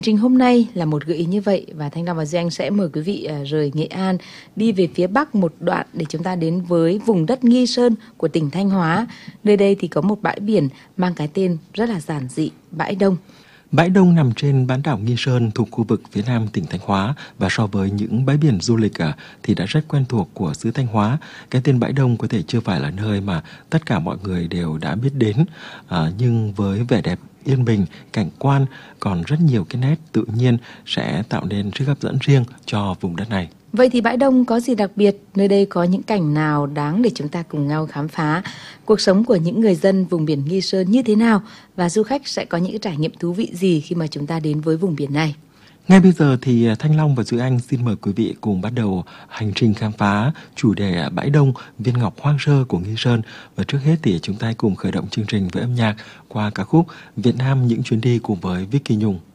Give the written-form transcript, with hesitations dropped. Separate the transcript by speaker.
Speaker 1: Trình hôm nay là một gợi ý như vậy và Thanh Long và Duy Anh sẽ mời quý vị rời Nghệ An đi về phía Bắc một đoạn để chúng ta đến với vùng đất Nghi Sơn của tỉnh Thanh Hóa. Nơi đây thì có một bãi biển mang cái tên rất là giản dị, Bãi Đông.
Speaker 2: Bãi Đông nằm trên bán đảo Nghi Sơn thuộc khu vực phía nam tỉnh Thanh Hóa, và so với những bãi biển du lịch thì đã rất quen thuộc của xứ Thanh Hóa. Cái tên Bãi Đông có thể chưa phải là nơi mà tất cả mọi người đều đã biết đến, nhưng với vẻ đẹp yên bình, cảnh quan còn rất nhiều cái nét tự nhiên sẽ tạo nên sức hấp dẫn riêng cho vùng đất này.
Speaker 1: Vậy thì Bãi Đông có gì đặc biệt? Nơi đây có những cảnh nào đáng để chúng ta cùng nhau khám phá? Cuộc sống của những người dân vùng biển Nghi Sơn như thế nào? Và du khách sẽ có những trải nghiệm thú vị gì khi mà chúng ta đến với vùng biển này?
Speaker 2: Ngay bây giờ thì Thanh Long và Duy Anh xin mời quý vị cùng bắt đầu hành trình khám phá chủ đề Bãi Đông, viên ngọc hoang sơ của Nghi Sơn. Và trước hết thì chúng ta cùng khởi động chương trình với âm nhạc qua ca khúc Việt Nam những chuyến đi cùng với Vicky Nhung.